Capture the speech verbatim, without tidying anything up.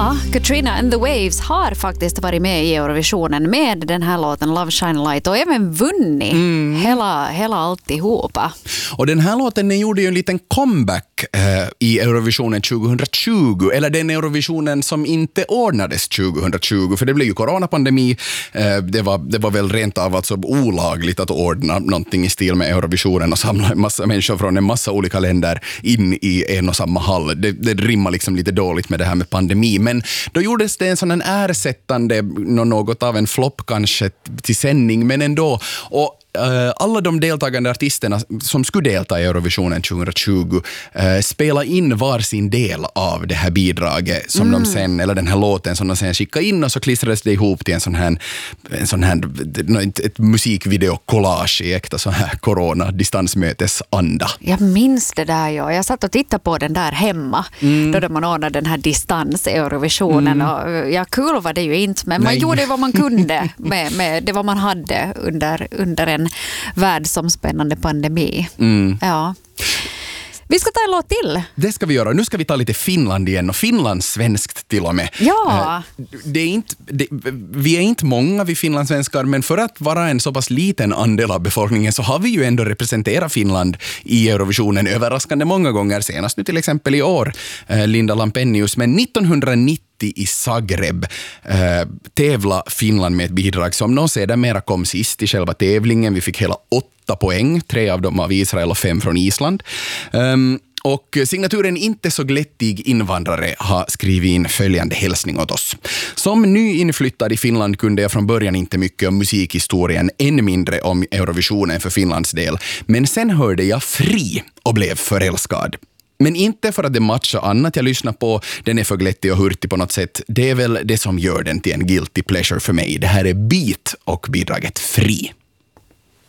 Ja, Katrina and the Waves har faktiskt varit med i Eurovisionen med den här låten Love Shine Light och även vunnit mm. hela, hela alltihopa. Och den här låten den gjorde ju en liten comeback eh, i Eurovisionen tjugohundratjugo, eller den Eurovisionen som inte ordnades tjugohundratjugo, för det blev ju coronapandemi. Eh, det, var, det var väl rent av alltså olagligt att ordna någonting i stil med Eurovisionen och samla en massa människor från en massa olika länder in i en och samma hall. Det, det rimmar liksom lite dåligt med det här med pandemi. Men då gjordes det en sån en ersättande, något av en flopp kanske till sändning, men ändå. Och Uh, alla de deltagande artisterna som skulle delta i Eurovisionen tjugohundratjugo uh, spela in var sin del av det här bidraget som mm. de sen, eller den här låten som de sen skickade in, och så klistrades det ihop till en sån här, en sån här ett, ett musikvideo-collage i äkta sån här corona-distansmötesanda. Jag minns det där, ja. Jag satt och tittade på den där hemma mm. då man ordnade den här distans-Eurovisionen mm. och ja, kul var det ju inte, men Nej. man gjorde vad man kunde med, med det vad man hade under, under en världsomspännande pandemi. Mm. Ja. Vi ska ta en låt till. Det ska vi göra. Nu ska vi ta lite Finland igen, och Finland svenskt till och med. Ja. Det är inte, det, vi är inte många vi finlandssvenskar, men för att vara en så pass liten andel av befolkningen så har vi ju ändå representerat Finland i Eurovisionen överraskande många gånger, senast nu till exempel i år, Linda Lampenius, men nittonhundranittio i Zagreb eh, tävla Finland med ett bidrag som någon sedermera kom sist i själva tävlingen. Vi fick hela åtta poäng, tre av dem av Israel och fem från Island. Um, och signaturen Inte så glättig invandrare har skrivit in följande hälsning åt oss. Som nyinflyttad i Finland kunde jag från början inte mycket om musikhistorien, än mindre om Eurovisionen för Finlands del. Men sen hörde jag Fri och blev förälskad. Men inte för att det matchar annat jag lyssnar på. Den är för glättig och hurtig på något sätt. Det är väl det som gör den till en guilty pleasure för mig. Det här är Beat och bidraget Fri.